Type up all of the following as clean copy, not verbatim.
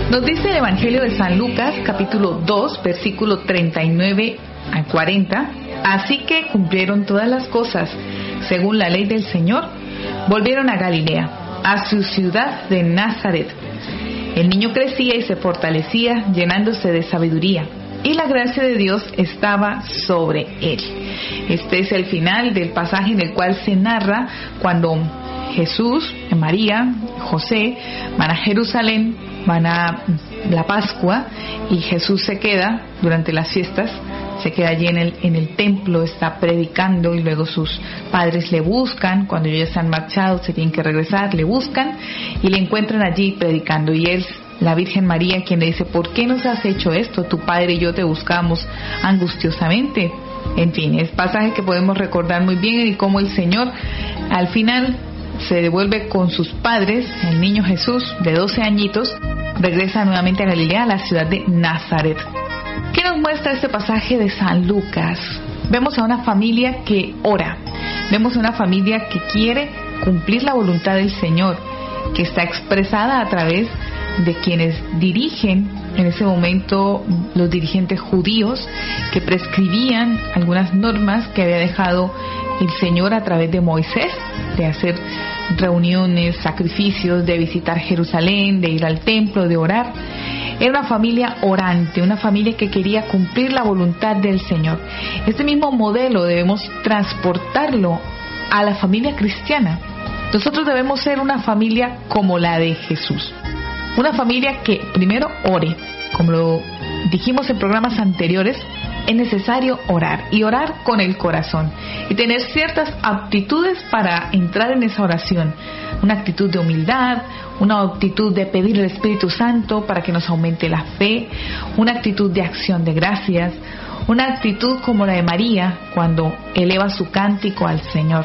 Nos dice el Evangelio de San Lucas, capítulo 2, versículo 39 al 40. Así que cumplieron todas las cosas según la ley del Señor, volvieron a Galilea, a su ciudad de Nazaret. El niño crecía y se fortalecía, llenándose de sabiduría, y la gracia de Dios estaba sobre él. Este es el final del pasaje en el cual se narra cuando Jesús, María, José van a Jerusalén, van a la Pascua, y Jesús se queda durante las fiestas, se queda allí en el templo, está predicando, y luego sus padres le buscan. Cuando ellos ya se han marchado, se tienen que regresar, le buscan y le encuentran allí predicando, y es la Virgen María quien le dice: ¿por qué nos has hecho esto? Tu padre y yo te buscamos angustiosamente. En fin, es pasaje que podemos recordar muy bien, y cómo el Señor al final se devuelve con sus padres. El niño Jesús, de 12 añitos, regresa nuevamente a Galilea, a la ciudad de Nazaret. ¿Qué nos muestra este pasaje de San Lucas? Vemos a una familia que ora, vemos a una familia que quiere cumplir la voluntad del Señor, que está expresada a través de quienes dirigen en ese momento, los dirigentes judíos, que prescribían algunas normas que había dejado el Señor a través de Moisés, de hacer reuniones, sacrificios, de visitar Jerusalén, de ir al templo, de orar. Era una familia orante, una familia que quería cumplir la voluntad del Señor. Este mismo modelo debemos transportarlo a la familia cristiana. Nosotros debemos ser una familia como la de Jesús. Una familia que primero ore. Como lo dijimos en programas anteriores, es necesario orar, y orar con el corazón, y tener ciertas aptitudes para entrar en esa oración. Una actitud de humildad, una actitud de pedir al Espíritu Santo para que nos aumente la fe, una actitud de acción de gracias, una actitud como la de María cuando eleva su cántico al Señor.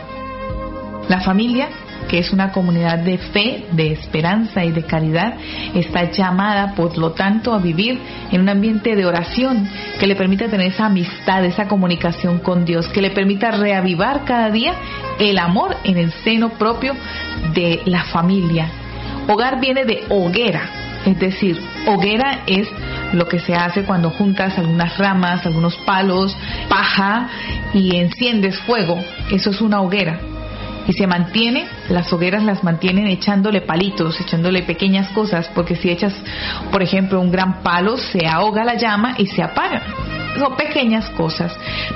La familia, que es una comunidad de fe, de esperanza y de caridad, está llamada, por lo tanto, a vivir en un ambiente de oración que le permita tener esa amistad, esa comunicación con Dios, que le permita reavivar cada día el amor en el seno propio de la familia. Hogar viene de hoguera, es decir, hoguera es lo que se hace cuando juntas algunas ramas, algunos palos, paja, y enciendes fuego. Eso es una hoguera. Y se mantiene, las hogueras las mantienen echándole palitos, echándole pequeñas cosas, porque si echas, por ejemplo, un gran palo, se ahoga la llama y se apaga. Son pequeñas cosas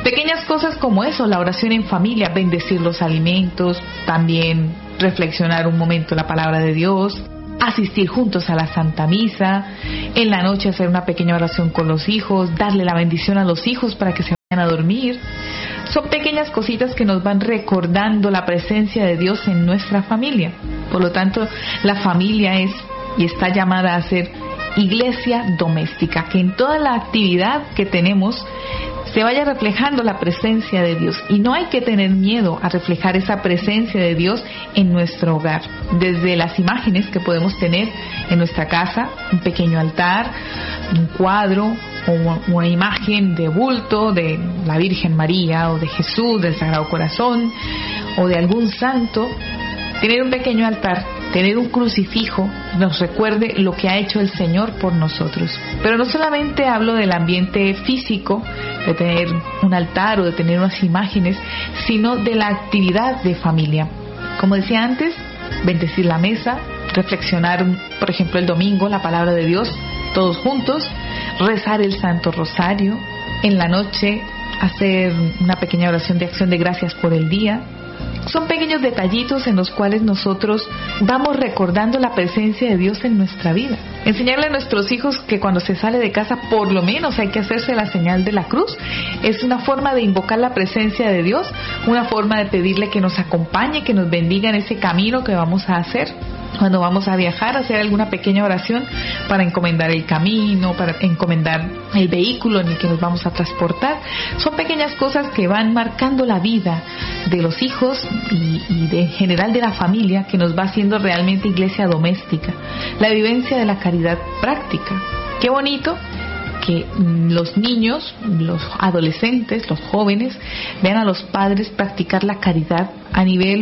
como eso, la oración en familia, bendecir los alimentos, también reflexionar un momento la palabra de Dios, asistir juntos a la Santa Misa, en la noche hacer una pequeña oración con los hijos, darle la bendición a los hijos para que se vayan a dormir. Son pequeñas cositas que nos van recordando la presencia de Dios en nuestra familia. Por lo tanto, la familia es y está llamada a ser iglesia doméstica, que en toda la actividad que tenemos se vaya reflejando la presencia de Dios. Y no hay que tener miedo a reflejar esa presencia de Dios en nuestro hogar. Desde las imágenes que podemos tener en nuestra casa, un pequeño altar, un cuadro, o una imagen de bulto de la Virgen María, o de Jesús, del Sagrado Corazón, o de algún santo. Tener un pequeño altar, tener un crucifijo, nos recuerde lo que ha hecho el Señor por nosotros. Pero no solamente hablo del ambiente físico, de tener un altar o de tener unas imágenes, sino de la actividad de familia. Como decía antes, bendecir la mesa, reflexionar, por ejemplo, el domingo, la palabra de Dios, todos juntos, rezar el Santo Rosario, en la noche hacer una pequeña oración de acción de gracias por el día. Son pequeños detallitos en los cuales nosotros vamos recordando la presencia de Dios en nuestra vida. Enseñarle a nuestros hijos que cuando se sale de casa por lo menos hay que hacerse la señal de la cruz. Es una forma de invocar la presencia de Dios, una forma de pedirle que nos acompañe, que nos bendiga en ese camino que vamos a hacer. Cuando vamos a viajar, hacer alguna pequeña oración para encomendar el camino, para encomendar el vehículo en el que nos vamos a transportar. Son pequeñas cosas que van marcando la vida de los hijos y en general de la familia, que nos va haciendo realmente iglesia doméstica. La vivencia de la caridad práctica. Qué bonito que los niños, los adolescentes, los jóvenes vean a los padres practicar la caridad a nivel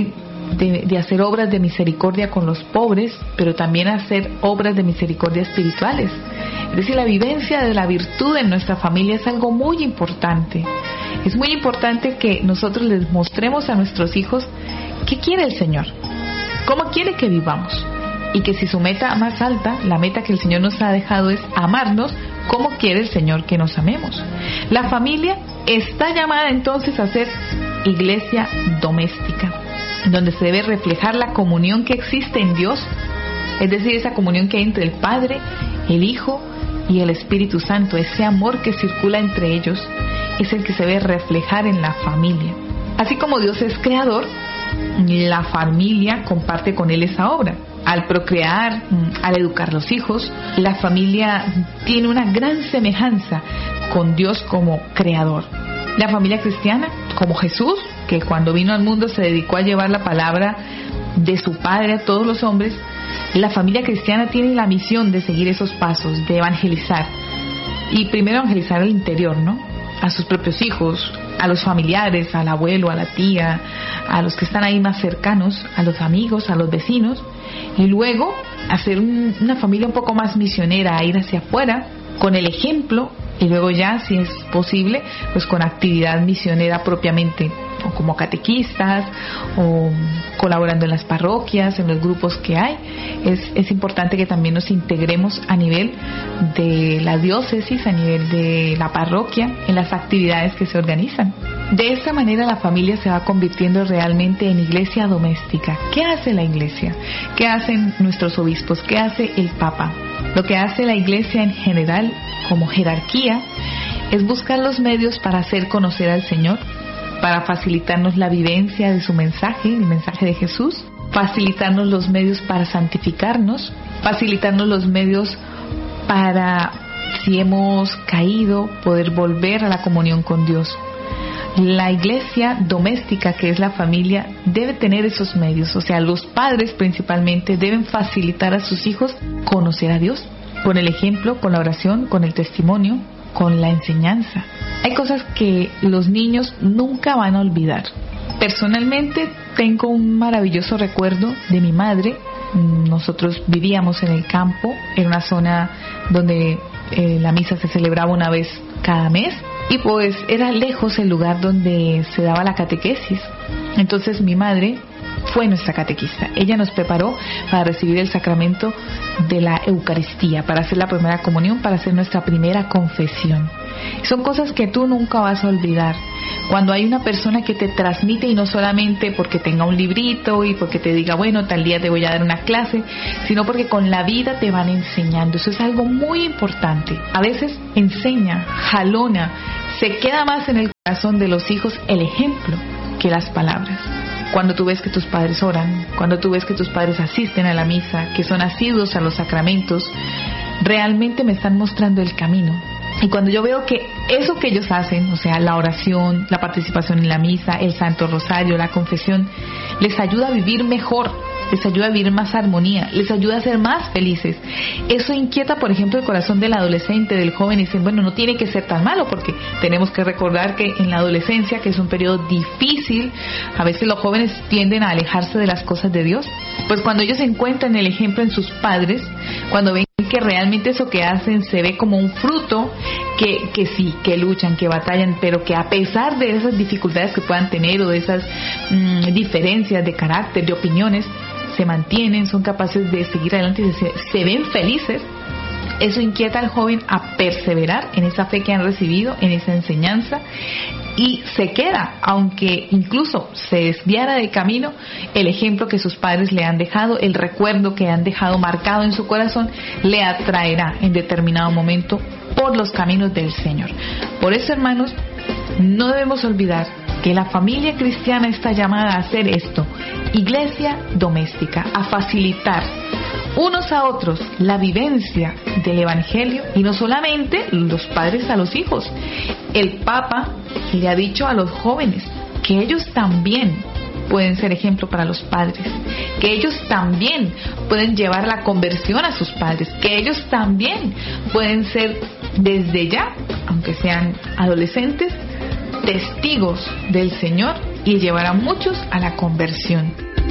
de hacer obras de misericordia con los pobres, pero también hacer obras de misericordia espirituales. Es decir, la vivencia de la virtud en nuestra familia es algo muy importante. Es muy importante que nosotros les mostremos a nuestros hijos qué quiere el Señor, cómo quiere que vivamos, y que si su meta más alta, la meta que el Señor nos ha dejado es amarnos, cómo quiere el Señor que nos amemos. La familia está llamada entonces a ser iglesia doméstica, donde se debe reflejar la comunión que existe en Dios, es decir, esa comunión que hay entre el Padre, el Hijo y el Espíritu Santo. Ese amor que circula entre ellos es el que se debe reflejar en la familia. Así como Dios es creador, la familia comparte con Él esa obra. Al procrear, al educar los hijos, la familia tiene una gran semejanza con Dios como creador. La familia cristiana, como Jesús, que cuando vino al mundo se dedicó a llevar la palabra de su Padre a todos los hombres, la familia cristiana tiene la misión de seguir esos pasos, de evangelizar. Y primero evangelizar al interior, ¿no? A sus propios hijos, a los familiares, al abuelo, a la tía, a los que están ahí más cercanos, a los amigos, a los vecinos, y luego hacer una familia un poco más misionera, a ir hacia afuera con el ejemplo, y luego ya, si es posible, pues con actividad misionera propiamente, o como catequistas, o colaborando en las parroquias, en los grupos que hay. Es importante que también nos integremos a nivel de la diócesis, a nivel de la parroquia, en las actividades que se organizan. De esta manera la familia se va convirtiendo realmente en iglesia doméstica. ¿Qué hace la iglesia? ¿Qué hacen nuestros obispos? ¿Qué hace el Papa? Lo que hace la iglesia en general, como jerarquía, es buscar los medios para hacer conocer al Señor, para facilitarnos la vivencia de su mensaje, el mensaje de Jesús, facilitarnos los medios para santificarnos, facilitarnos los medios para, si hemos caído, poder volver a la comunión con Dios. La iglesia doméstica, que es la familia, debe tener esos medios. O sea, los padres principalmente deben facilitar a sus hijos conocer a Dios, con el ejemplo, con la oración, con el testimonio, con la enseñanza. Hay cosas que los niños nunca van a olvidar. Personalmente tengo un maravilloso recuerdo de mi madre. Nosotros vivíamos en el campo, en una zona donde la misa se celebraba una vez cada mes, y pues era lejos el lugar donde se daba la catequesis. Entonces mi madre fue nuestra catequista. Ella nos preparó para recibir el sacramento de la Eucaristía, para hacer la primera comunión, para hacer nuestra primera confesión. Son cosas que tú nunca vas a olvidar. Cuando hay una persona que te transmite, y no solamente porque tenga un librito y porque te diga, bueno, tal día te voy a dar una clase, sino porque con la vida te van enseñando. Eso es algo muy importante. A veces enseña, jalona, se queda más en el corazón de los hijos el ejemplo que las palabras. Cuando tú ves que tus padres oran, cuando tú ves que tus padres asisten a la misa, que son asiduos a los sacramentos, realmente me están mostrando el camino. Y cuando yo veo que eso que ellos hacen, o sea, la oración, la participación en la misa, el Santo Rosario, la confesión, les ayuda a vivir mejor, les ayuda a vivir más armonía, les ayuda a ser más felices. Eso inquieta, por ejemplo, el corazón del adolescente, del joven, y dicen, bueno, no tiene que ser tan malo, porque tenemos que recordar que en la adolescencia, que es un periodo difícil, a veces los jóvenes tienden a alejarse de las cosas de Dios. Pues cuando ellos encuentran el ejemplo en sus padres, cuando ven que realmente eso que hacen se ve como un fruto, que sí, que luchan, que batallan, pero que a pesar de esas dificultades que puedan tener, o de esas diferencias de carácter, de opiniones, se mantienen, son capaces de seguir adelante y se ven felices. Eso inquieta al joven a perseverar en esa fe que han recibido, en esa enseñanza, y se queda, aunque incluso se desviara del camino, el ejemplo que sus padres le han dejado, el recuerdo que han dejado marcado en su corazón, le atraerá en determinado momento por los caminos del Señor. Por eso, hermanos, no debemos olvidar que la familia cristiana está llamada a hacer esto, iglesia doméstica, a facilitar unos a otros la vivencia del Evangelio, y no solamente los padres a los hijos. El Papa le ha dicho a los jóvenes que ellos también pueden ser ejemplo para los padres, que ellos también pueden llevar la conversión a sus padres, que ellos también pueden ser desde ya, aunque sean adolescentes, testigos del Señor y llevar a muchos a la conversión.